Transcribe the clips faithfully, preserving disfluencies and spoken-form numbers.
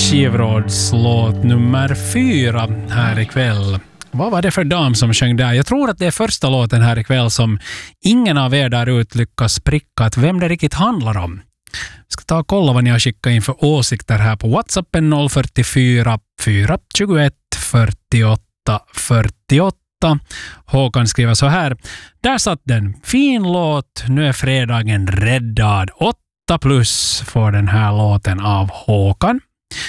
Skivrådslåt nummer fyra här ikväll. Vad var det för dam som sjöng där? Jag tror att det är första låten här ikväll som ingen av er där ut lyckas pricka att vem det riktigt handlar om. Jag ska ta och kolla vad ni har skickat in för åsikter här på WhatsAppen noll fyra fyra fyra två ett fyrtioåtta fyrtioåtta. Håkan skriver så här. Där satt den. Fin låt. Nu är fredagen räddad. åtta plus för den här låten av Håkan.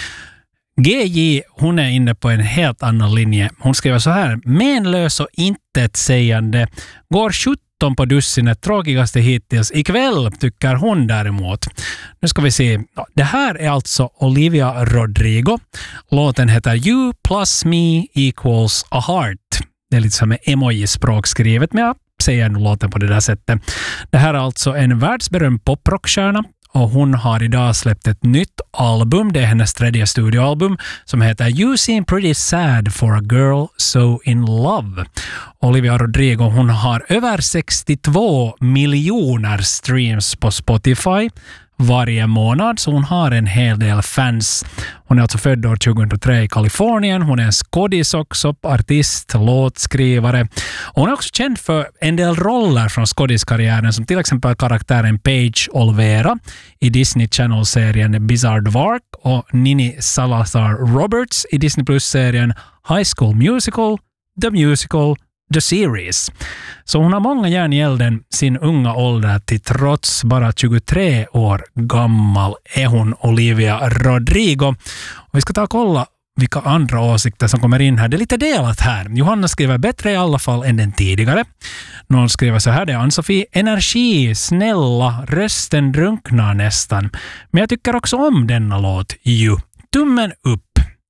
G J, hon är inne på en helt annan linje. Hon skriver så här. Menlös och intetsägande. Går sjutton på dussinet, tråkigaste hittills. Ikväll tycker hon däremot. Nu ska vi se. Det här är alltså Olivia Rodrigo. Låten heter You plus me equals a heart. Det är lite som ett emoji-språk skrivet, men jag säger nu låten på det där sättet. Det här är alltså en världsberömd poprockstjärna. Och hon har idag släppt ett nytt album. Det är hennes tredje studioalbum som heter You Seem Pretty Sad for a Girl So In Love. Olivia Rodrigo, hon har över sextiotvå miljoner streams på Spotify varje månad, så hon har en hel del fans. Hon är alltså född år tjugohundratre i Kalifornien. Hon är en skådis också, artist, låtskrivare. Och hon är också känd för en del roller från skådiskarriären, som till exempel karaktären Paige Olvera i Disney Channel-serien Bizarre Dwarf och Nini Salazar Roberts i Disney Plus-serien High School Musical, The Musical, The Series. Så hon har många järn i elden sin unga ålder, till trots bara tjugotre år gammal är hon Olivia Rodrigo. Och vi ska ta och kolla vilka andra åsikter som kommer in här. Det är lite delat här. Johanna skriver bättre i alla fall än den tidigare. Någon skriver så här, det är Ann-Sofie. Energi, snälla, rösten drunknar nästan. Men jag tycker också om denna låt. Ju. Tummen upp.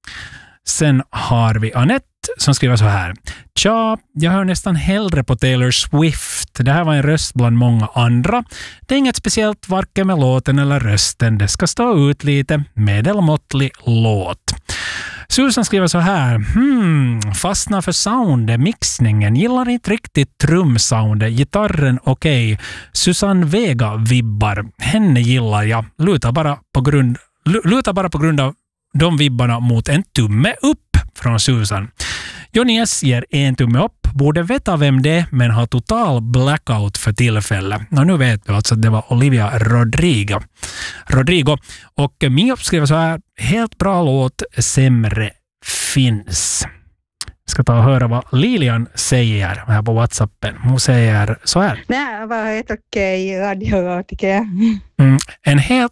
Sen har vi Annette som skriver så här. Tja, jag hör nästan hellre på Taylor Swift. Det här var en röst bland många andra. Det är inget speciellt varken med låten eller rösten. Det ska stå ut lite. Medelmåttlig låt. Susan skriver så här. Hmm, fastnar för soundet, mixningen. Gillar inte riktigt trumsoundet. Gitarren okej. Okay. Susanne Vega vibbar. Henne gillar jag. Lutar bara på grund, lutar bara på grund av de vibbarna mot en tumme upp från Susan. Johnny S ger en tumme upp. Borde veta vem det är, men har total blackout för tillfälle. Och nu vet du alltså att det var Olivia Rodrigo. Rodrigo. Och Mio skriver så här. Helt bra låt, sämre finns. Jag ska ta och höra vad Lilian säger här på WhatsAppen. Hon säger så här. Nej, var helt okej radio, tycker jag. Mm, en helt